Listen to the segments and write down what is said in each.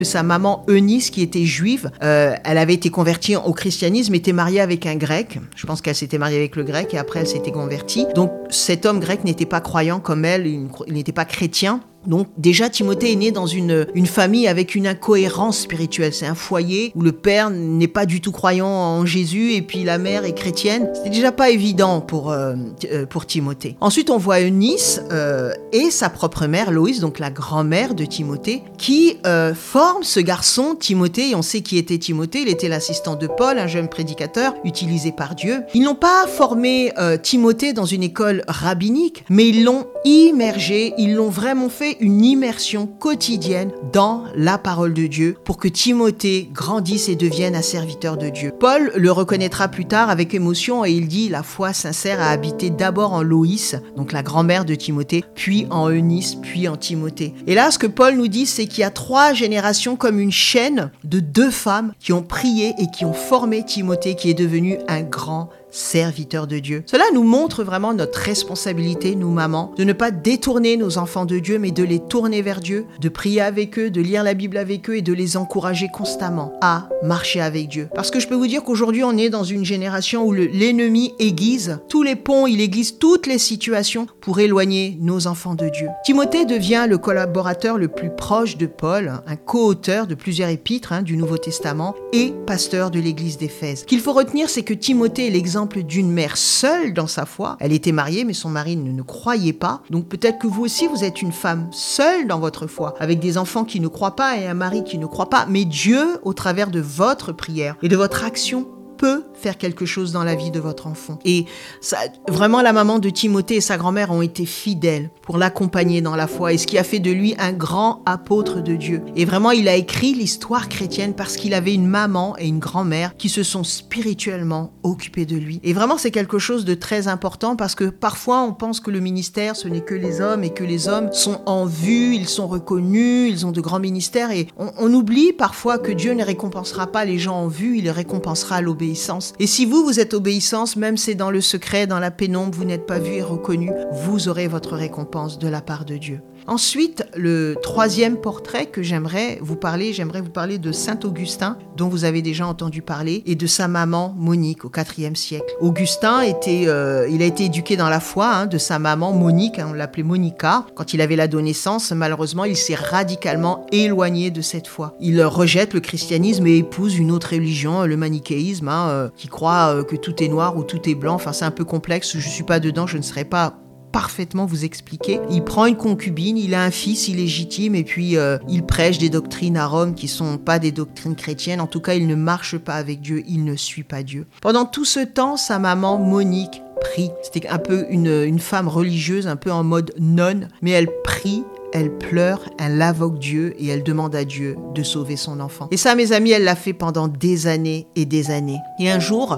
Sa maman Eunice, qui était juive, elle avait été convertie au christianisme, était mariée avec un grec. Je pense qu'elle s'était mariée avec le grec et après elle s'était convertie. Donc cet homme grec n'était pas croyant comme elle, il n'était pas chrétien. Donc déjà Timothée est né dans une famille avec une incohérence spirituelle. C'est un foyer où le père n'est pas du tout croyant en Jésus et puis la mère est chrétienne. C'était déjà pas évident pour Timothée. Ensuite on voit Eunice et sa propre mère Loïs, donc la grand-mère de Timothée, qui forme ce garçon Timothée. Et on sait qui était Timothée. Il était l'assistant de Paul, un jeune prédicateur utilisé par Dieu. Ils n'ont pas formé Timothée dans une école rabbinique, mais ils l'ont immergé, ils l'ont vraiment fait une immersion quotidienne dans la parole de Dieu pour que Timothée grandisse et devienne un serviteur de Dieu. Paul le reconnaîtra plus tard avec émotion et il dit: la foi sincère a habité d'abord en Loïs, donc la grand-mère de Timothée, puis en Eunice, puis en Timothée. Et là, ce que Paul nous dit, c'est qu'il y a 3 générations comme une chaîne de 2 femmes qui ont prié et qui ont formé Timothée, qui est devenu un grand serviteur de Dieu. Cela nous montre vraiment notre responsabilité, nous mamans, de ne pas détourner nos enfants de Dieu, mais de les tourner vers Dieu, de prier avec eux, de lire la Bible avec eux et de les encourager constamment à marcher avec Dieu. Parce que je peux vous dire qu'aujourd'hui, on est dans une génération où l'ennemi aiguise tous les ponts, il aiguise toutes les situations pour éloigner nos enfants de Dieu. Timothée devient le collaborateur le plus proche de Paul, un co-auteur de plusieurs épîtres du Nouveau Testament et pasteur de l'église d'Éphèse. Ce qu'il faut retenir, c'est que Timothée est l'exemple d'une mère seule dans sa foi. Elle était mariée, mais son mari ne croyait pas. Donc peut-être que vous aussi, vous êtes une femme seule dans votre foi, avec des enfants qui ne croient pas et un mari qui ne croit pas. Mais Dieu, au travers de votre prière et de votre action, peut faire quelque chose dans la vie de votre enfant. Et ça, vraiment, la maman de Timothée et sa grand-mère ont été fidèles pour l'accompagner dans la foi, et ce qui a fait de lui un grand apôtre de Dieu. Et vraiment, il a écrit l'histoire chrétienne parce qu'il avait une maman et une grand-mère qui se sont spirituellement occupées de lui. Et vraiment, c'est quelque chose de très important parce que parfois, on pense que le ministère, ce n'est que les hommes et que les hommes sont en vue, ils sont reconnus, ils ont de grands ministères, et on oublie parfois que Dieu ne récompensera pas les gens en vue, il récompensera l'obéissance. Et si vous êtes obéissance, même c'est dans le secret, dans la pénombre, vous n'êtes pas vu et reconnu, vous aurez votre récompense de la part de Dieu. Ensuite, le 3e portrait que j'aimerais vous parler de Saint Augustin, dont vous avez déjà entendu parler, et de sa maman Monique au IVe siècle. Augustin il a été éduqué dans la foi de sa maman Monique, on l'appelait Monica. Quand il avait l'adolescence, malheureusement, il s'est radicalement éloigné de cette foi. Il rejette le christianisme et épouse une autre religion, le manichéisme, qui croit que tout est noir ou tout est blanc. Enfin, c'est un peu complexe, je ne suis pas dedans, je ne serai pas parfaitement vous expliquer. Il prend une concubine, il a un fils illégitime et puis il prêche des doctrines à Rome qui sont pas des doctrines chrétiennes. En tout cas, il ne marche pas avec Dieu, il ne suit pas Dieu. Pendant tout ce temps, sa maman Monique prie. C'était un peu une femme religieuse, un peu en mode nonne, mais elle prie. Elle pleure, elle invoque Dieu et elle demande à Dieu de sauver son enfant. Et ça, mes amis, elle l'a fait pendant des années et des années. Et un jour,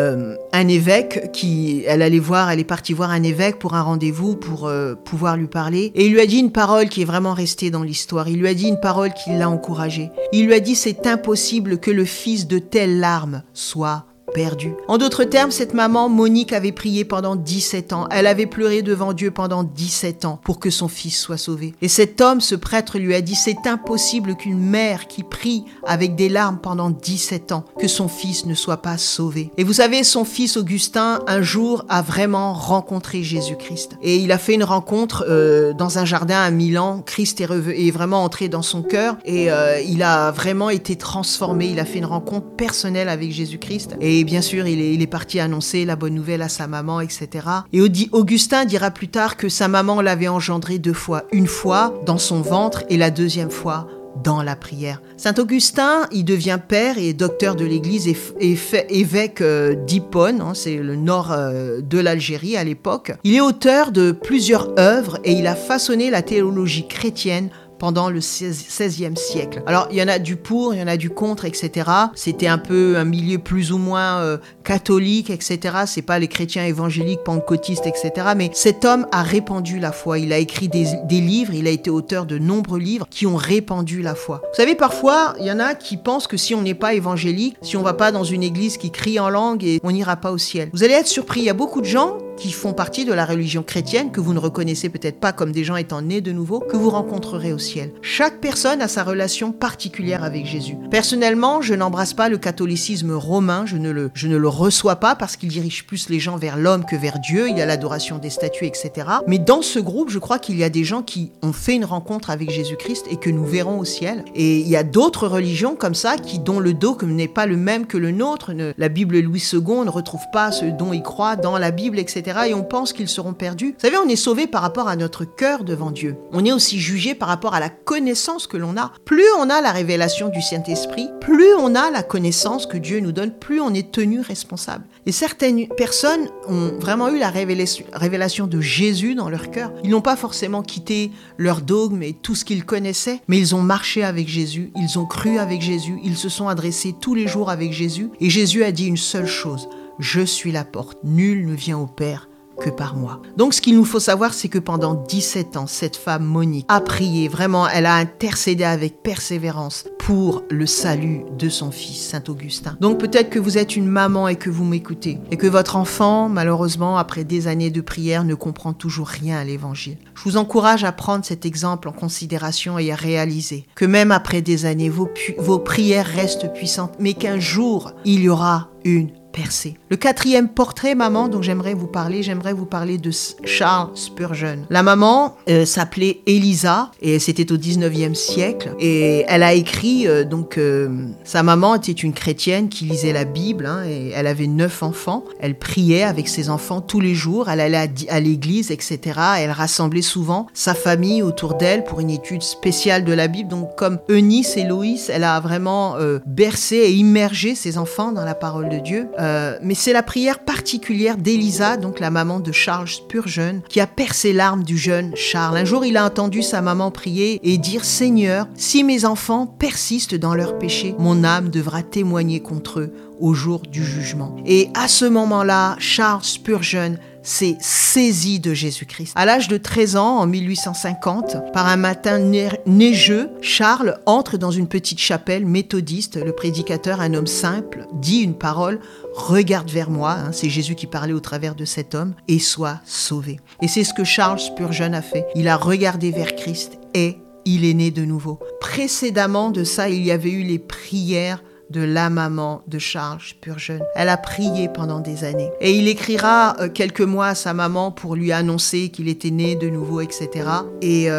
un évêque elle est partie voir un évêque pour un rendez-vous, pour pouvoir lui parler. Et il lui a dit une parole qui est vraiment restée dans l'histoire. Il lui a dit une parole qui l'a encouragée. Il lui a dit: c'est impossible que le fils de telles larmes soit perdu. En d'autres termes, cette maman, Monique, avait prié pendant 17 ans. Elle avait pleuré devant Dieu pendant 17 ans pour que son fils soit sauvé. Et cet homme, ce prêtre, lui a dit: c'est impossible qu'une mère qui prie avec des larmes pendant 17 ans, que son fils ne soit pas sauvé. Et vous savez, son fils Augustin, un jour, a vraiment rencontré Jésus-Christ. Et il a fait une rencontre dans un jardin à Milan. Christ est vraiment entré dans son cœur et il a vraiment été transformé. Il a fait une rencontre personnelle avec Jésus-Christ. Et bien sûr, il est parti annoncer la bonne nouvelle à sa maman, etc. Et Augustin dira plus tard que sa maman l'avait engendré 2 fois. Une fois dans son ventre et la 2e fois dans la prière. Saint Augustin, il devient père et docteur de l'église et fait évêque d'Hippone, c'est le nord de l'Algérie à l'époque. Il est auteur de plusieurs œuvres et il a façonné la théologie chrétienne pendant le XVIe siècle. Alors, il y en a du pour, il y en a du contre, etc. C'était un peu un milieu plus ou moins catholique, etc. C'est pas les chrétiens évangéliques, pentecôtistes, etc. Mais cet homme a répandu la foi. Il a écrit des livres, il a été auteur de nombreux livres qui ont répandu la foi. Vous savez, parfois, il y en a qui pensent que si on n'est pas évangélique, si on va pas dans une église qui crie en langue, et on n'ira pas au ciel. Vous allez être surpris, il y a beaucoup de gens qui font partie de la religion chrétienne, que vous ne reconnaissez peut-être pas comme des gens étant nés de nouveau, que vous rencontrerez au ciel. Chaque personne a sa relation particulière avec Jésus. Personnellement, je n'embrasse pas le catholicisme romain, je ne le reçois pas parce qu'il dirige plus les gens vers l'homme que vers Dieu, il y a l'adoration des statues, etc. Mais dans ce groupe, je crois qu'il y a des gens qui ont fait une rencontre avec Jésus-Christ et que nous verrons au ciel. Et il y a d'autres religions comme ça, dont le dogme n'est pas le même que le nôtre. La Bible Louis II ne retrouve pas ce dont il croit dans la Bible, etc. Et on pense qu'ils seront perdus. Vous savez, on est sauvé par rapport à notre cœur devant Dieu. On est aussi jugé par rapport à la connaissance que l'on a. Plus on a la révélation du Saint-Esprit, plus on a la connaissance que Dieu nous donne, plus on est tenu responsable. Et certaines personnes ont vraiment eu la révélation de Jésus dans leur cœur. Ils n'ont pas forcément quitté leur dogme et tout ce qu'ils connaissaient, mais ils ont marché avec Jésus, ils ont cru avec Jésus, ils se sont adressés tous les jours avec Jésus. Et Jésus a dit une seule chose: je suis la porte, nul ne vient au Père que par moi. Donc ce qu'il nous faut savoir, c'est que pendant 17 ans, cette femme Monique a prié, vraiment, elle a intercédé avec persévérance pour le salut de son fils, Saint Augustin. Donc peut-être que vous êtes une maman et que vous m'écoutez, et que votre enfant, malheureusement, après des années de prière, ne comprend toujours rien à l'évangile. Je vous encourage à prendre cet exemple en considération et à réaliser que même après des années, vos prières restent puissantes, mais qu'un jour, il y aura une percée. Le 4e portrait, maman, dont j'aimerais vous parler de Charles Spurgeon. La maman s'appelait Elisa et c'était au 19e siècle et elle a écrit, sa maman était une chrétienne qui lisait la Bible et elle avait 9 enfants. Elle priait avec ses enfants tous les jours, elle allait à l'église, etc. Elle rassemblait souvent sa famille autour d'elle pour une étude spéciale de la Bible. Donc comme Eunice et Loïs, elle a vraiment bercé et immergé ses enfants dans la parole de Dieu. Mais c'est la prière particulière d'Elisa, donc la maman de Charles Spurgeon, qui a percé l'âme du jeune Charles. Un jour, il a entendu sa maman prier et dire: Seigneur, si mes enfants persistent dans leur péché, mon âme devra témoigner contre eux au jour du jugement. Et à ce moment-là, Charles Spurgeon s'est saisi de Jésus-Christ. À l'âge de 13 ans, en 1850, par un matin neigeux, Charles entre dans une petite chapelle méthodiste. Le prédicateur, un homme simple, dit une parole: regarde vers moi, c'est Jésus qui parlait au travers de cet homme, et sois sauvé. Et c'est ce que Charles Spurgeon a fait. Il a regardé vers Christ et il est né de nouveau. Précédemment de ça, il y avait eu les prières de la maman de Charles Spurgeon. Elle a prié pendant des années. Et il écrira quelques mois à sa maman pour lui annoncer qu'il était né de nouveau, etc. Et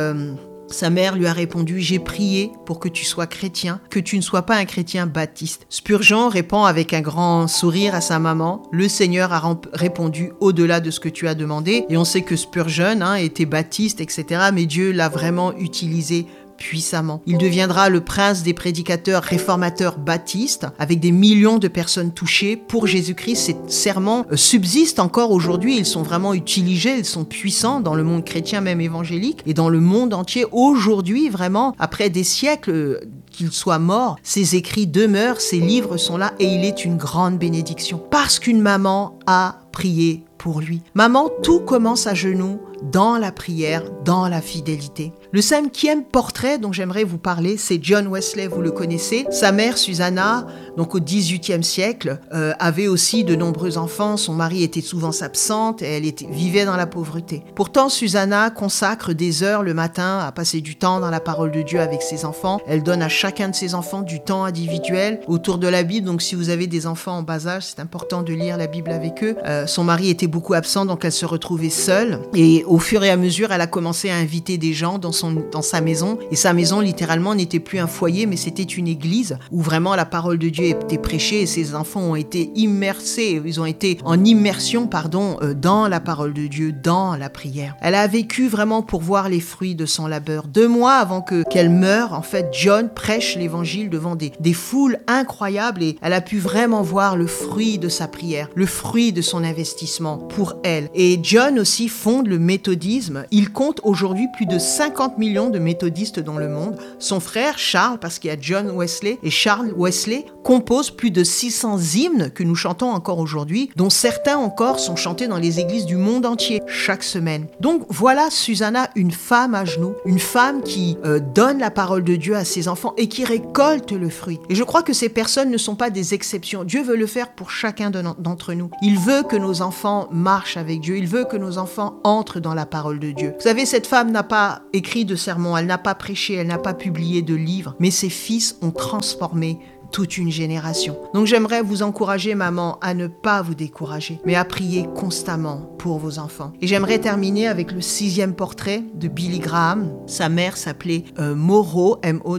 sa mère lui a répondu: j'ai prié pour que tu sois chrétien, que tu ne sois pas un chrétien baptiste. Spurgeon répond avec un grand sourire à sa maman: le Seigneur a répondu au-delà de ce que tu as demandé. Et on sait que Spurgeon était baptiste, etc. Mais Dieu l'a vraiment utilisé puissamment. Il deviendra le prince des prédicateurs réformateurs baptistes, avec des millions de personnes touchées pour Jésus-Christ. Ces sermons subsistent encore aujourd'hui, ils sont vraiment utilisés, ils sont puissants dans le monde chrétien, même évangélique, et dans le monde entier. Aujourd'hui, vraiment, après des siècles qu'il soit mort, ses écrits demeurent, ses livres sont là, et il est une grande bénédiction. Parce qu'une maman a prié pour lui. Maman, tout commence à genoux, dans la prière, dans la fidélité. Le 5e portrait dont j'aimerais vous parler, c'est John Wesley, vous le connaissez. Sa mère, Susanna, donc au 18e siècle, avait aussi de nombreux enfants. Son mari était souvent absente et elle vivait dans la pauvreté. Pourtant, Susanna consacre des heures le matin à passer du temps dans la parole de Dieu avec ses enfants. Elle donne à chacun de ses enfants du temps individuel autour de la Bible. Donc si vous avez des enfants en bas âge, c'est important de lire la Bible avec eux. Son mari était beaucoup absent, donc elle se retrouvait seule. Et au fur et à mesure, elle a commencé à inviter des gens dans sa maison. Et sa maison, littéralement, n'était plus un foyer, mais c'était une église où vraiment la parole de Dieu était prêchée et ses enfants ont été immersés, ils ont été en immersion, dans la parole de Dieu, dans la prière. Elle a vécu vraiment pour voir les fruits de son labeur. 2 mois avant qu'elle meure, en fait, John prêche l'évangile devant des foules incroyables et elle a pu vraiment voir le fruit de sa prière, le fruit de son investissement pour elle. Et John aussi fonde le méthodisme. Il compte aujourd'hui plus de 50 millions de méthodistes dans le monde. Son frère, Charles, parce qu'il y a John Wesley et Charles Wesley, compose plus de 600 hymnes que nous chantons encore aujourd'hui, dont certains encore sont chantés dans les églises du monde entier chaque semaine. Donc voilà Susanna, une femme à genoux, une femme qui donne la parole de Dieu à ses enfants et qui récolte le fruit. Et je crois que ces personnes ne sont pas des exceptions. Dieu veut le faire pour chacun d'entre nous. Il veut que nos enfants marchent avec Dieu. Il veut que nos enfants entrent dans la parole de Dieu. Vous savez, cette femme n'a pas écrit de sermon, elle n'a pas prêché, elle n'a pas publié de livres, mais ses fils ont transformé toute une génération. Donc j'aimerais vous encourager, maman, à ne pas vous décourager, mais à prier constamment pour vos enfants. Et j'aimerais terminer avec le 6e portrait de Billy Graham. Sa mère s'appelait Moreau,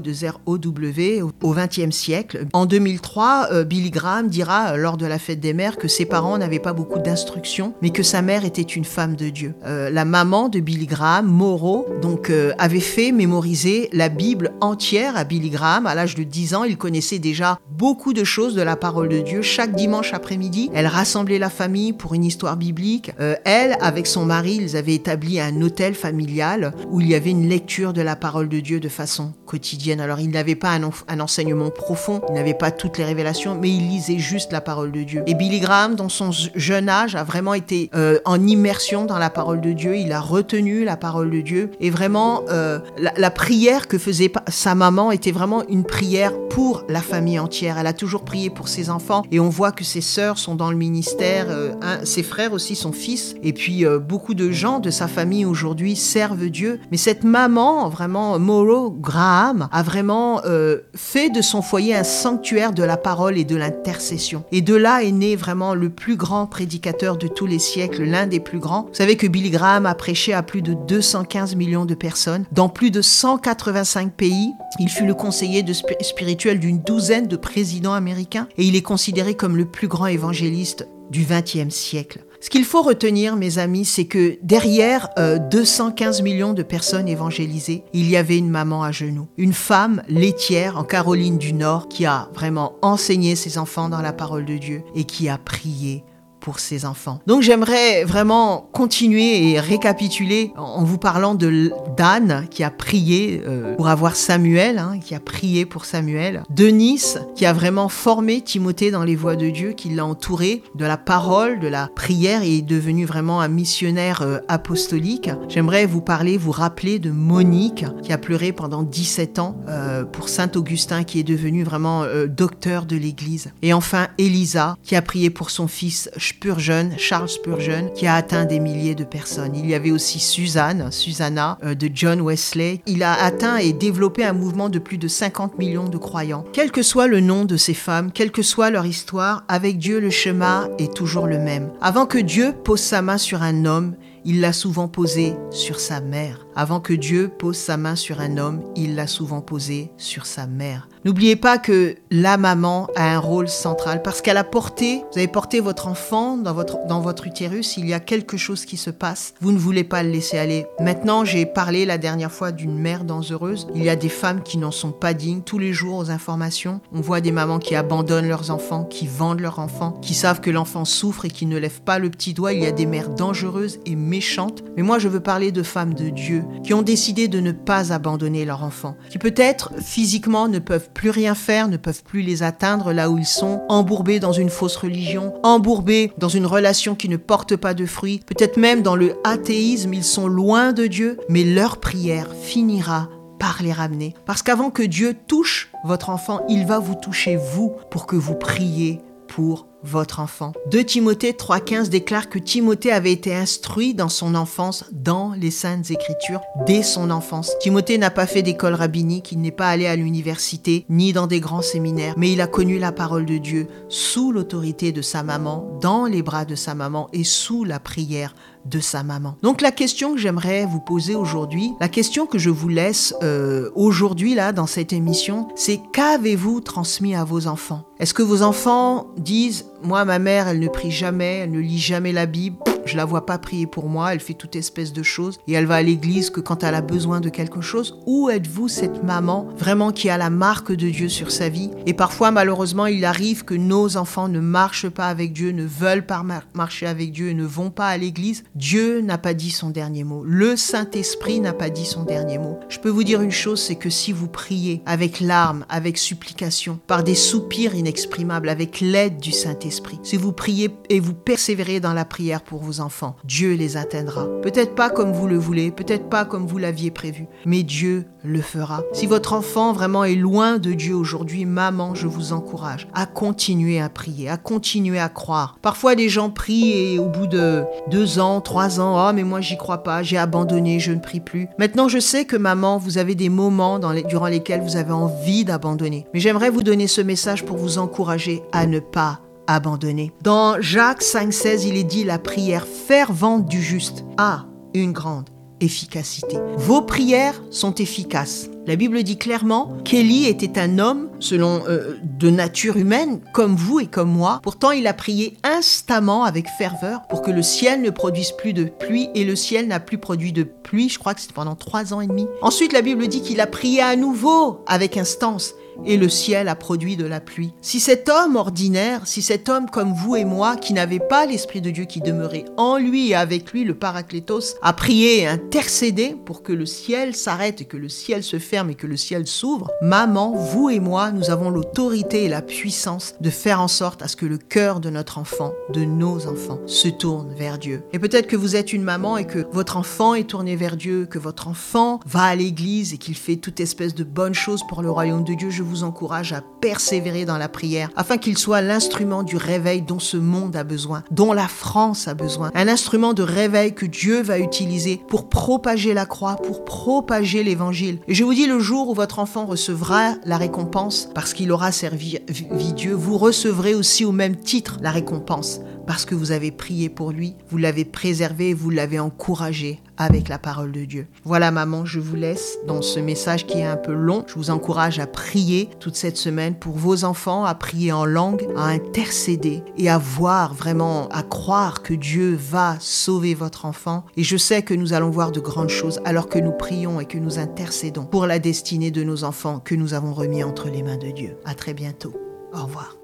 M-O-R-O-W, au XXe siècle. En 2003, Billy Graham dira lors de la fête des mères que ses parents n'avaient pas beaucoup d'instruction, mais que sa mère était une femme de Dieu. La maman de Billy Graham, Moreau, donc avait fait mémoriser la Bible entière à Billy Graham. À l'âge de 10 ans, il connaissait déjà beaucoup de choses de la parole de Dieu. Chaque dimanche après-midi, elle rassemblait la famille pour une histoire biblique. Elle, avec son mari, ils avaient établi un hôtel familial où il y avait une lecture de la parole de Dieu de façon quotidienne. Alors, il n'avait pas un enseignement profond, il n'avait pas toutes les révélations, mais il lisait juste la parole de Dieu. Et Billy Graham, dans son jeune âge, a vraiment été en immersion dans la parole de Dieu. Il a retenu la parole de Dieu. Et vraiment, la prière que faisait sa maman était vraiment une prière pour la famille entière. Elle a toujours prié pour ses enfants et on voit que ses sœurs sont dans le ministère, ses frères aussi, son fils, et puis beaucoup de gens de sa famille aujourd'hui servent Dieu. Mais cette maman, vraiment, Moreau Graham, a vraiment fait de son foyer un sanctuaire de la parole et de l'intercession. Et de là est né vraiment le plus grand prédicateur de tous les siècles, l'un des plus grands. Vous savez que Billy Graham a prêché à plus de 215 millions de personnes dans plus de 185 pays. Il fut le conseiller spirituel d'une douzaine de présidents américains et il est considéré comme le plus grand évangéliste du XXe siècle. Ce qu'il faut retenir, mes amis, c'est que derrière 215 millions de personnes évangélisées, il y avait une maman à genoux, une femme laitière en Caroline du Nord qui a vraiment enseigné ses enfants dans la parole de Dieu et qui a prié pour ses enfants. Donc j'aimerais vraiment continuer et récapituler en vous parlant d'Anne qui a prié pour avoir Samuel, qui a prié pour Samuel. Denis qui a vraiment formé Timothée dans les voies de Dieu, qui l'a entouré de la parole, de la prière et est devenu vraiment un missionnaire apostolique. J'aimerais vous rappeler de Monique qui a pleuré pendant 17 ans pour Saint Augustin qui est devenu vraiment docteur de l'Église. Et enfin Elisa qui a prié pour son fils Charles Spurgeon, qui a atteint des milliers de personnes. Il y avait aussi Susanna, de John Wesley. Il a atteint et développé un mouvement de plus de 50 millions de croyants. Quel que soit le nom de ces femmes, quelle que soit leur histoire, avec Dieu, le chemin est toujours le même. Avant que Dieu pose sa main sur un homme, il l'a souvent posé sur sa mère. Avant que Dieu pose sa main sur un homme, il l'a souvent posé sur sa mère. N'oubliez pas que la maman a un rôle central parce qu'elle a porté, vous avez porté votre enfant dans votre utérus, il y a quelque chose qui se passe, vous ne voulez pas le laisser aller. Maintenant, j'ai parlé la dernière fois d'une mère dangereuse. Il y a des femmes qui n'en sont pas dignes. Tous les jours aux informations, on voit des mamans qui abandonnent leurs enfants, qui vendent leurs enfants, qui savent que l'enfant souffre et qui ne lèvent pas le petit doigt. Il y a des mères dangereuses et méchantes. Mais moi, je veux parler de femmes de Dieu qui ont décidé de ne pas abandonner leur enfant, qui peut-être physiquement ne peuvent plus rien faire, ne peuvent plus les atteindre là où ils sont, embourbés dans une fausse religion, embourbés dans une relation qui ne porte pas de fruits, peut-être même dans le athéisme, ils sont loin de Dieu, mais leur prière finira par les ramener. Parce qu'avant que Dieu touche votre enfant, il va vous toucher vous pour que vous priez pour votre enfant. 2 Timothée 3,15 déclare que Timothée avait été instruit dans son enfance dans les Saintes Écritures dès son enfance. Timothée n'a pas fait d'école rabbinique, il n'est pas allé à l'université ni dans des grands séminaires, mais il a connu la parole de Dieu sous l'autorité de sa maman, dans les bras de sa maman et sous la prière de sa maman. Donc la question que j'aimerais vous poser aujourd'hui, la question que je vous laisse aujourd'hui là dans cette émission, c'est qu'avez-vous transmis à vos enfants? Est-ce que vos enfants disent « Moi, ma mère, elle ne prie jamais, elle ne lit jamais la Bible ?» je la vois pas prier pour moi, elle fait toute espèce de choses et elle va à l'église que quand elle a besoin de quelque chose. Où êtes-vous, cette maman vraiment qui a la marque de Dieu sur sa vie? Et parfois, malheureusement, il arrive que nos enfants ne marchent pas avec Dieu, ne veulent pas marcher avec Dieu et ne vont pas à l'église. Dieu n'a pas dit son dernier mot. Le Saint-Esprit n'a pas dit son dernier mot. Je peux vous dire une chose, c'est que si vous priez avec larmes, avec supplication, par des soupirs inexprimables, avec l'aide du Saint-Esprit, si vous priez et vous persévérez dans la prière pour vos enfants, Dieu les atteindra. Peut-être pas comme vous le voulez, peut-être pas comme vous l'aviez prévu, mais Dieu le fera. Si votre enfant vraiment est loin de Dieu aujourd'hui, maman, je vous encourage à continuer à prier, à continuer à croire. Parfois, des gens prient et au bout de 2 ans, 3 ans, « Oh, mais moi, j'y crois pas, j'ai abandonné, je ne prie plus. » Maintenant, je sais que maman, vous avez des moments durant lesquels vous avez envie d'abandonner. Mais j'aimerais vous donner ce message pour vous encourager à ne pas abandonner. Dans Jacques 5,16, il est dit: la prière fervente du juste a une grande efficacité. Vos prières sont efficaces. La Bible dit clairement qu'Élie était un homme, selon de nature humaine, comme vous et comme moi. Pourtant, il a prié instamment avec ferveur pour que le ciel ne produise plus de pluie, et le ciel n'a plus produit de pluie. Je crois que c'était pendant 3 ans et demi. Ensuite, la Bible dit qu'il a prié à nouveau avec instance, et le ciel a produit de la pluie. Si cet homme ordinaire, si cet homme comme vous et moi, qui n'avait pas l'Esprit de Dieu qui demeurait en lui et avec lui, le Paraclétos, a prié et intercédé pour que le ciel s'arrête et que le ciel se ferme et que le ciel s'ouvre, maman, vous et moi, nous avons l'autorité et la puissance de faire en sorte à ce que le cœur de notre enfant, de nos enfants, se tourne vers Dieu. Et peut-être que vous êtes une maman et que votre enfant est tourné vers Dieu, que votre enfant va à l'église et qu'il fait toute espèce de bonnes choses pour le royaume de Dieu. Je vous encourage à persévérer dans la prière afin qu'il soit l'instrument du réveil dont ce monde a besoin, dont la France a besoin. Un instrument de réveil que Dieu va utiliser pour propager la croix, pour propager l'évangile. Et je vous dis, le jour où votre enfant recevra la récompense parce qu'il aura servi Dieu, vous recevrez aussi au même titre la récompense parce que vous avez prié pour lui, vous l'avez préservé, vous l'avez encouragé avec la parole de Dieu. Voilà maman, je vous laisse dans ce message qui est un peu long. Je vous encourage à prier toute cette semaine pour vos enfants, à prier en langue, à intercéder et à voir vraiment, à croire que Dieu va sauver votre enfant. Et je sais que nous allons voir de grandes choses alors que nous prions et que nous intercédons pour la destinée de nos enfants que nous avons remis entre les mains de Dieu. À très bientôt. Au revoir.